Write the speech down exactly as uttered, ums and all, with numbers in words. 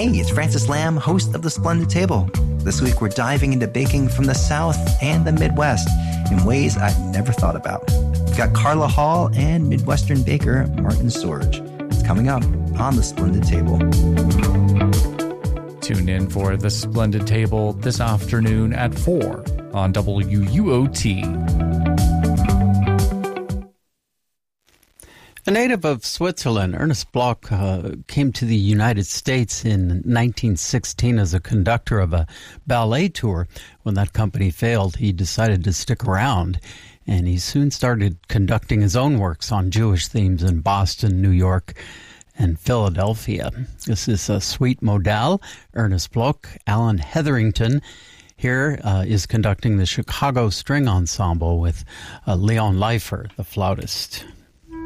Hey, it's Francis Lamb, host of The Splendid Table. This week we're diving into baking from the South and the Midwest in ways I'd never thought about. We've got Carla Hall and Midwestern baker Martin Sorge. It's coming up on The Splendid Table. Tune in for The Splendid Table this afternoon at four on W U O T. A native of Switzerland, Ernest Bloch uh, came to the United States in nineteen sixteen as a conductor of a ballet tour. When that company failed, he decided to stick around, and he soon started conducting his own works on Jewish themes in Boston, New York, and Philadelphia. This is a Suite Modal. Ernest Bloch, Alan Hetherington here uh, is conducting the Chicago String Ensemble with uh, Leon Leifer, the flautist.